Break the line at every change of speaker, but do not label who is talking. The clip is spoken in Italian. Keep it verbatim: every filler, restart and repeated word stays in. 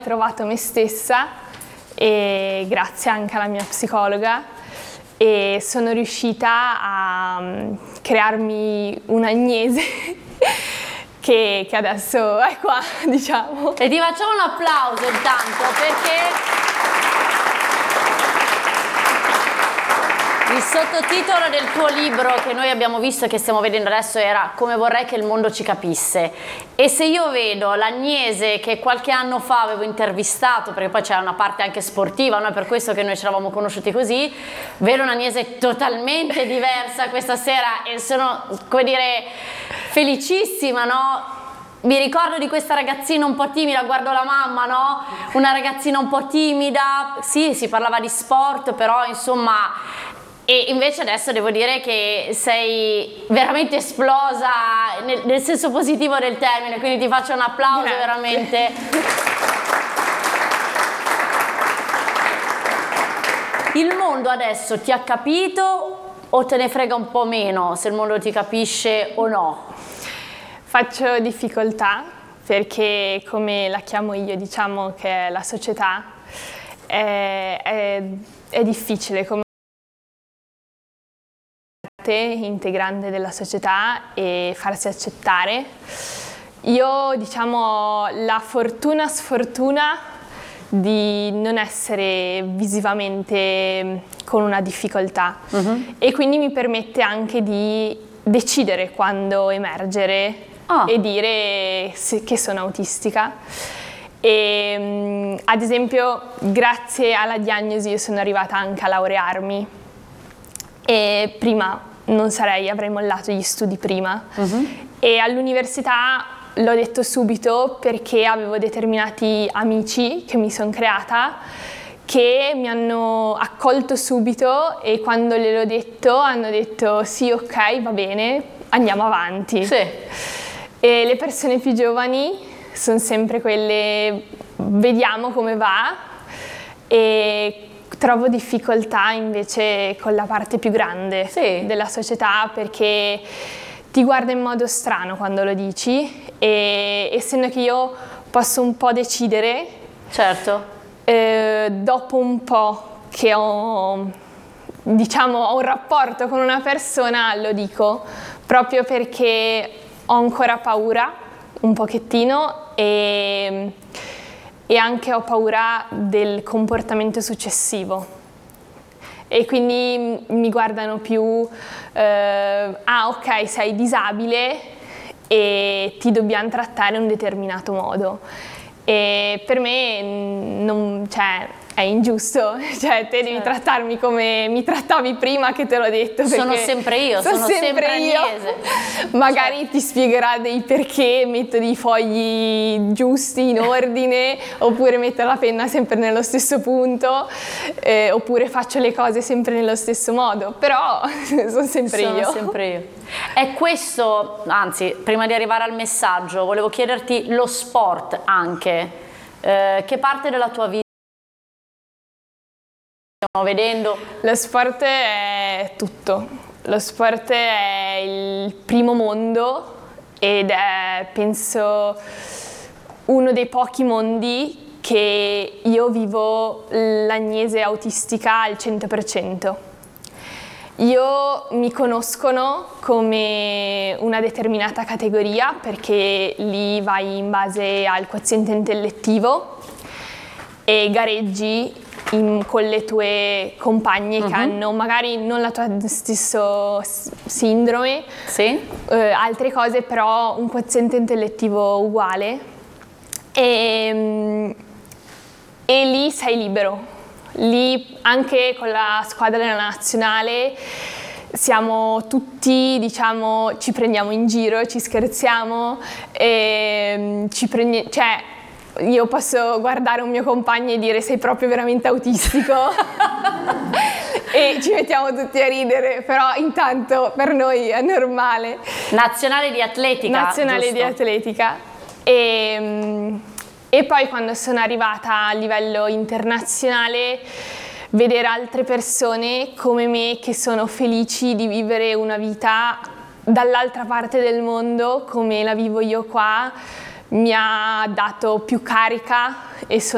trovato me stessa e grazie anche alla mia psicologa e sono riuscita a crearmi un'Agnese che, che adesso è qua, diciamo.
E ti facciamo un applauso intanto perché il sottotitolo del tuo libro che noi abbiamo visto e che stiamo vedendo adesso era Come vorrei che il mondo ci capisse. E se io vedo l'Agnese che qualche anno fa avevo intervistato, perché poi c'è una parte anche sportiva, no? È per questo che noi ci eravamo conosciuti così, vedo un'Agnese totalmente diversa questa sera e sono, come dire, felicissima, no? Mi ricordo di questa ragazzina un po' timida, guardo la mamma, no? Una ragazzina un po' timida, sì, si parlava di sport, però insomma... E invece adesso devo dire che sei veramente esplosa nel, nel senso positivo del termine, quindi ti faccio un applauso. Grazie. Veramente. Il mondo adesso ti ha capito o te ne frega un po' meno se il mondo ti capisce o no?
Faccio difficoltà perché, come la chiamo io, diciamo che la società è, è, è difficile come integrante della società e farsi accettare. Io, diciamo, la fortuna sfortuna di non essere visivamente con una difficoltà uh-huh. e quindi mi permette anche di decidere quando emergere oh. e dire che sono autistica. E, ad esempio, grazie alla diagnosi io sono arrivata anche a laurearmi e prima non sarei, avrei mollato gli studi prima uh-huh. e all'università l'ho detto subito perché avevo determinati amici che mi sono creata che mi hanno accolto subito e quando gliel'ho detto hanno detto sì, ok, va bene, andiamo avanti.
Sì.
E le persone più giovani sono sempre quelle, vediamo come va, e trovo difficoltà invece con la parte più grande sì. della società perché ti guarda in modo strano quando lo dici e essendo che io posso un po' decidere,
certo.
eh, dopo un po' che ho, diciamo, ho un rapporto con una persona lo dico proprio perché ho ancora paura un pochettino e e anche ho paura del comportamento successivo e quindi mi guardano più eh, ah ok, sei disabile e ti dobbiamo trattare in un determinato modo e per me non, cioè, è ingiusto, cioè te devi certo. trattarmi come mi trattavi prima che te l'ho detto.
Sono sempre io, sono, sono sempre, sempre io. Agnese.
Magari
certo.
ti spiegherà dei perché metto dei fogli giusti in ordine oppure metto la penna sempre nello stesso punto eh, oppure faccio le cose sempre nello stesso modo, però sono sempre
sono
io.
Sono sempre io. È questo, anzi, prima di arrivare al messaggio, volevo chiederti lo sport anche, eh, che parte della tua vita stiamo vedendo?
Lo sport è tutto, lo sport è il primo mondo ed è, penso, uno dei pochi mondi che io vivo l'Agnese autistica al cento per cento. Io mi conoscono come una determinata categoria perché lì vai in base al quoziente intellettivo e gareggi in, con le tue compagne uh-huh. che hanno magari non la tua stessa sindrome,
sì.
eh, altre cose, però un quoziente intellettivo uguale e, e lì sei libero. Lì anche con la squadra della nazionale siamo tutti, diciamo, ci prendiamo in giro, ci scherziamo, e ci prendi- cioè io posso guardare un mio compagno e dire sei proprio veramente autistico e ci mettiamo tutti a ridere, però intanto per noi è normale.
Nazionale di atletica.
Nazionale
giusto?
di atletica. E, E poi quando sono arrivata a livello internazionale, vedere altre persone come me che sono felici di vivere una vita dall'altra parte del mondo come la vivo io qua, mi ha dato più carica e sono